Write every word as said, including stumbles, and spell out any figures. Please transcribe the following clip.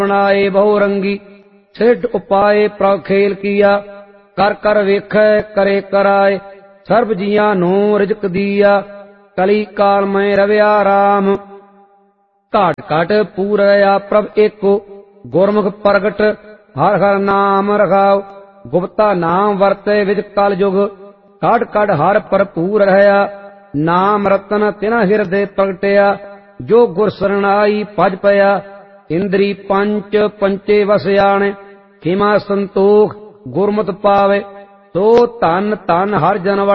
बनाए बहु रंगी सिद्ध उपाय प्रभ खेल किया कर कर वेखै करे कराए सर्ब जिया नो रिजक दिया कली काल में रव्या राम घाट घाट पूरया प्रभ एको गुरमुख प्रगट हर हर नाम रखाओ गुप्ता नाम वरते विज कल युग कड़ कड़ हर भरपूर रहया नाम रतन तिना हिरदे प्रगटया जो गुर सरनाई भज पया इंद्री पंच पंचे वसयाण खिमा संतोख गुरमत पावे सो धन धन हर जन